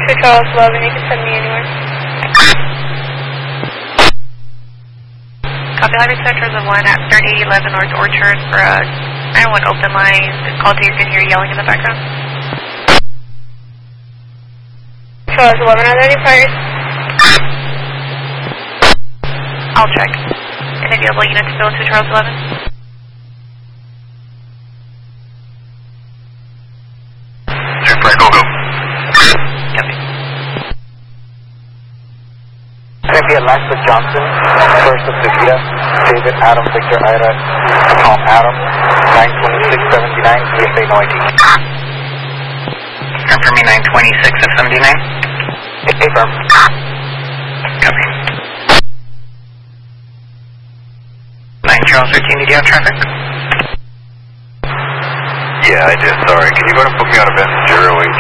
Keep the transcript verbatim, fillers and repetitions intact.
to Charles eleven, you can send me anywhere. Copy, I'll reset Charles one at thirty eleven North Orchard for a nine one open line. Call to you can hear yelling in the background. Charles eleven, are there any fires? I'll check. Any available units to go into Charles eleven? Frank, go, go. Copy. Can be Alexa Johnson, first of Davida, David Adam Victor Ira, Tom Adam, nine twenty-six seventy-nine, E F A no I D. Confirm me nine twenty-six of seventy-nine. Affirm. Copy. nine Charles thirteen, did you have traffic? Yeah, I did. Sorry. Can you go to put me on event zero eight